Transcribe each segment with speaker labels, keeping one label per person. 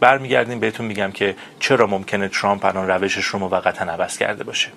Speaker 1: برمیگردیم بهتون میگم که چرا ممکنه ترامپ الان روشش رو موقتا عوض کرده باشه.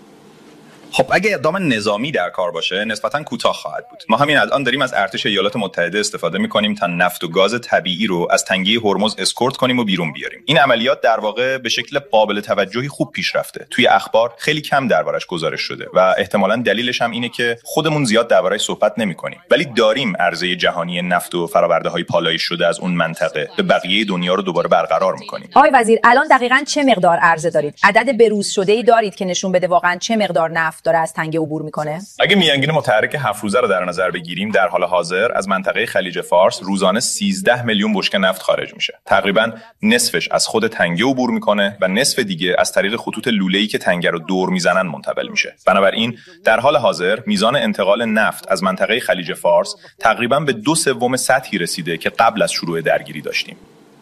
Speaker 2: خب اگه اقدام نظامی در کار باشه نسبتاً کوتاه خواهد بود. ما همین الان داریم از ارتش ایالات متحده استفاده می‌کنیم تا نفت و گاز طبیعی رو از تنگه هرمز اسکورت کنیم و بیرون بیاریم. این عملیات در واقع به شکل قابل توجهی خوب پیش رفته. توی اخبار خیلی کم دربارش گزارش شده و احتمالاً دلیلش هم اینه که خودمون زیاد دربارش صحبت نمی‌کنیم. ولی داریم عرضه جهانی نفت و فرآورده‌های پالایش شده از اون منطقه به بقیه دنیا رو دوباره برقرار می‌کنیم.
Speaker 3: آقای وزیر، الان دقیقاً چه مقدار عرضه دارید؟ عدد بروز شده‌ای دارید که نشون بده واقعاً چه مقدار نفت داره از تنگه عبور میکنه؟
Speaker 2: اگه میانگین متحرک 7 روزه رو در نظر بگیریم در حال حاضر از منطقه خلیج فارس روزانه 13 میلیون بشکه نفت خارج میشه. تقریبا نصفش از خود تنگه عبور میکنه و نصف دیگه از طریق خطوط لوله‌ای که تنگه رو دور میزنن منتقل میشه. بنابراین در حال حاضر میزان انتقال نفت از منطقه خلیج فارس تقریبا به 2/3 سطحی رسیده که قبل از شروع درگیری داشتیم.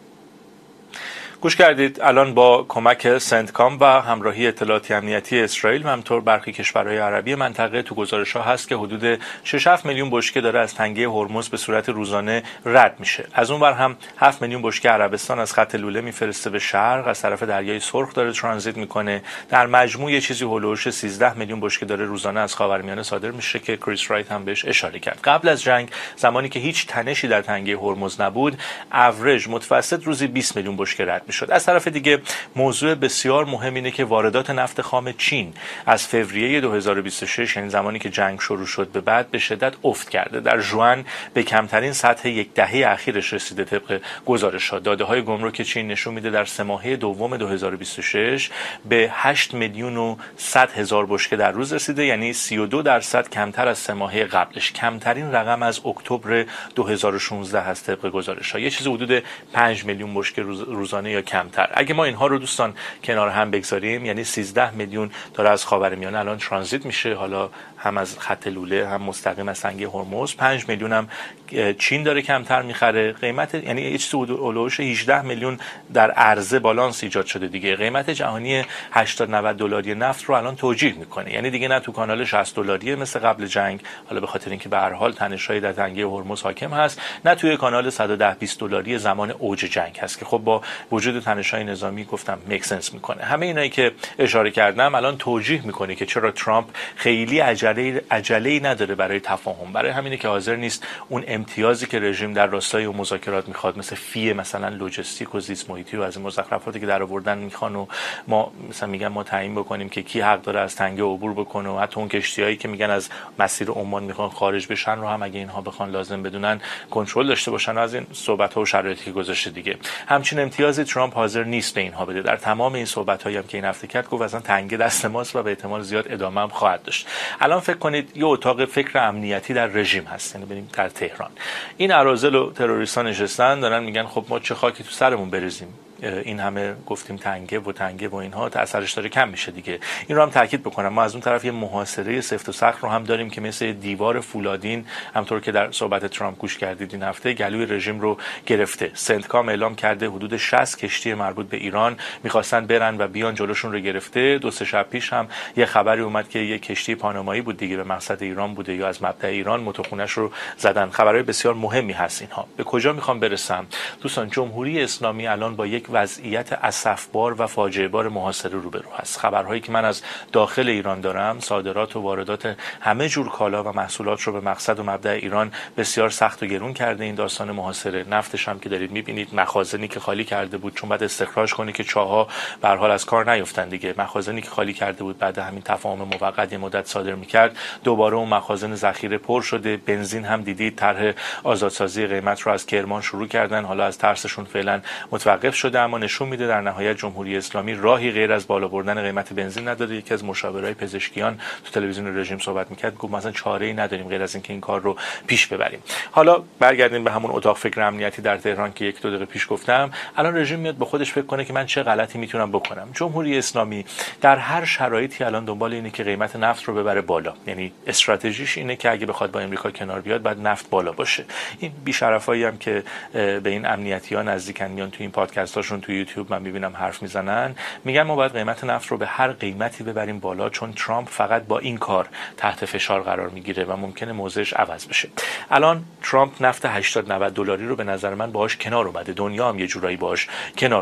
Speaker 1: گوش کردید. الان با کمک سنتکام و همراهی اطلاعاتی امنیتی اسرائیل و همینطور برخی کشورهای عربی منطقه تو گزارش‌ها هست که حدود 6-7 میلیون بشکه داره از تنگه هرمز به صورت روزانه رد میشه. از اون ور هم 7 میلیون بشکه عربستان از خط لوله میفرسته به شرق، از طرف دریای سرخ داره ترانزیت میکنه. در مجموع یه چیزی هولوش 13 میلیون بشکه داره روزانه از خاورمیانه صادر میشه که کریس رایت هم بهش اشاره کرد. قبل از جنگ زمانی که هیچ تنشی در تنگه هرمز نبود، اوریج متوسط روزی 20 میلیون بشکه رد شد. از طرف دیگه موضوع بسیار مهم اینه که واردات نفت خام چین از فوریه 2026 یعنی زمانی که جنگ شروع شد به بعد به شدت افت کرده. در ژوئن به کمترین سطح یک دهه اخیرش رسیده. طبق گزارش‌ها داده‌های گمرک چین نشون میده در 3 ماهه دوم 2026 به 8 میلیون و 100 هزار بشکه در روز رسیده، یعنی 32% کمتر از 3 ماهه قبلش. کمترین رقم از اکتبر 2016 هست طبق گزارش‌ها. یه چیز حدود 5 میلیون بشکه روزانه یا کمتر. اگه ما اینها رو دوستان کنار هم بگذاریم، یعنی 13 میلیون داره از خاورمیانه الان ترانزیت میشه، حالا هم از خط لوله هم مستقیم از تنگه هرمز. 5 میلیون هم چین داره کمتر میخره. قیمت یعنی یه چیز اولوش 18 میلیون در عرضه بالانس ایجاد شده دیگه. قیمت جهانی 80-90 دلاری نفت رو الان توجیه میکنه، یعنی دیگه نه تو کانال 60 دلاری مثل قبل جنگ، حالا به خاطر اینکه به هر حال تنش‌های در تنگه هرمز حاکم هست، نه توی کانال 110-20 دلاری زمان اوج جنگ هست که خب با وجود تنش‌های نظامی گفتم میک سنس میکنه. همه اینایی که اشاره کردم الان توجیه میکنه که چرا ترامپ خیلی عجله‌ای نداره برای تفاهم. برای همینه که حاضر نیست اون امتیازی که رژیم در راستای اون مذاکرات میخواد، مثل فی مثلا لوجستیک و زیست محیطی و از این مزخرفاتی که در آوردن میخوان و ما مثلا میگن ما تعیین بکنیم که کی حق داره از تنگه عبور بکنه، و حتی اون کشتیایی که میگن از مسیر عمان میخوان خارج بشن رو هم اگه اینها بخوان لازم بدونن کنترل داشته باشن. از این صحبت‌ها و شرایطی که گذاشته دیگه همچین امتیازی ترامپ حاضر نیست به اینها بده. در تمام این صحبت‌هایی هم که این هفته کرد گفت اصلا تنگه دست ماست و به احتمال زیاد ادامه هم خواهد داشت. الان فکر کنید یه اتاق فکر امنیتی در رژیم هست، یعنی بریم در تهران، این اراذل و تروریستا نشستن دارن میگن خب ما چه خاکی تو سرمون بریزیم، این همه گفتیم تنگه و اینها اثرش داره کم میشه دیگه. این رو هم تاکید بکنم، ما از اون طرف یه محاصره سفت و سخت رو هم داریم که مثل دیوار فولادین، همونطور که در صحبت ترامپ گوش کردید این هفته، گلوی رژیم رو گرفته. سنتکام اعلام کرده حدود 60 کشتی مربوط به ایران میخواستن برن و بیان جلوشون رو گرفته. 2-3 شب پیش هم یه خبری اومد که یه کشتی پانامایی بود دیگه به مقصد ایران بوده یا از مبدا ایران موتورخونه‌اش رو زدن. خبرهای بسیار مهمی هست اینها. به کجا میخوام برسم دوستان؟ جمهوری اسلامی الان با یک وضعیت اسفبار و فاجعه بار محاصره روبرو هست. خبرهایی که من از داخل ایران دارم، صادرات و واردات همه جور کالا و محصولات رو به مقصد و مبدا ایران بسیار سخت و گرون کرده. این داستان محاصره، نفتش هم که دارید میبینید، مخازنی که خالی کرده بود چون بعد استخراج کنه که چاها به هر حال از کار نیفتن دیگه، مخازنی که خالی کرده بود بعد همین تفاهم موقت یه مدت صادر میکرد، دوباره اون مخازن ذخیره پر شده. بنزین هم دیدید طرح آزادسازی قیمت رو از کرمان شروع کردن، حالا از ترسشون فعلا متوقف شده، اما نشون میده در نهایت جمهوری اسلامی راهی غیر از بالا بردن قیمت بنزین نداره. یکی از مشاورای پزشکیان تو تلویزیون رژیم صحبت میکرد، گفت مثلا چاره‌ای نداریم غیر از اینکه این کار رو پیش ببریم. حالا برگردیم به همون اتاق فکر امنیتی در تهران که 1-2 دقیقه پیش گفتم. الان رژیم میاد به خودش فکر کنه که من چه غلطی میتونم بکنم. جمهوری اسلامی در هر شرایطی الان دنبال اینه که قیمت نفت رو ببره بالا، یعنی استراتژیش اینه که اگه بخواد با امریکا کنار بیاد بعد نفت بالا باشه. این بی‌شرفایی هم که به این امنیتی‌ها نزدیکن میان تو این پادکست‌هاشون تو یوتیوب من میبینم حرف میزنن، میگن ما باید قیمت نفت رو به هر قیمتی ببریم بالا، چون ترامپ فقط با این کار تحت فشار قرار میگیره و ممکنه موضعش عوض بشه. الان ترامپ نفت 80-90 دلاری رو به نظر من باهاش کنار اومده، دنیا هم یه جورایی باهاش کنار